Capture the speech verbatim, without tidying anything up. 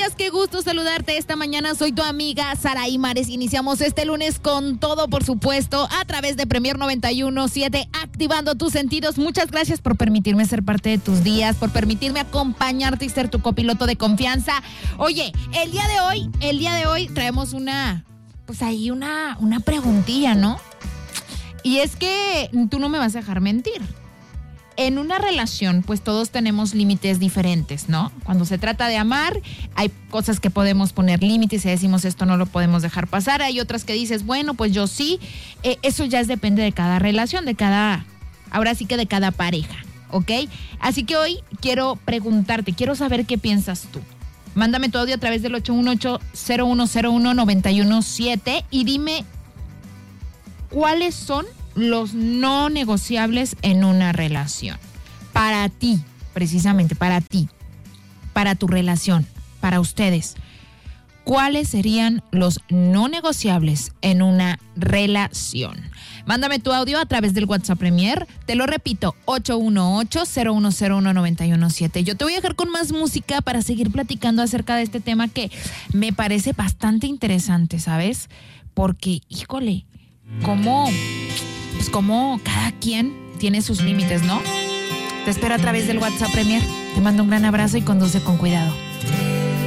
días, qué gusto saludarte esta mañana. Soy tu amiga Saraí Mares. Iniciamos este lunes con todo, por supuesto, a través de Premier noventa y uno punto siete, activando tus sentidos. Muchas gracias por permitirme ser parte de tus días, por permitirme acompañarte y ser tu copiloto de confianza. Oye, el día de hoy, el día de hoy traemos una, pues ahí una, una preguntilla, ¿no? Y es que tú no me vas a dejar mentir. En una relación, pues todos tenemos límites diferentes, ¿no? Cuando se trata de amar, hay cosas que podemos poner límites y decimos esto no lo podemos dejar pasar. Hay otras que dices, bueno, pues yo sí. Eh, eso ya es depende de cada relación, de cada, ahora sí que de cada pareja, ¿ok? Así que hoy quiero preguntarte, quiero saber qué piensas tú. Mándame tu audio a través del ocho uno ocho, cero uno cero uno, nueve uno siete y dime cuáles son los no negociables en una relación. Para ti, precisamente para ti, para tu relación, para ustedes. ¿Cuáles serían los no negociables en una relación? Mándame tu audio a través del WhatsApp Premier. Te lo repito, ocho uno ocho, cero uno cero uno, nueve uno siete. Yo te voy a dejar con más música para seguir platicando acerca de este tema que me parece bastante interesante, ¿sabes? Porque, híjole, cómo... pues como cada quien tiene sus límites, ¿no? Te espero a través del WhatsApp Premier. Te mando un gran abrazo y conduce con cuidado.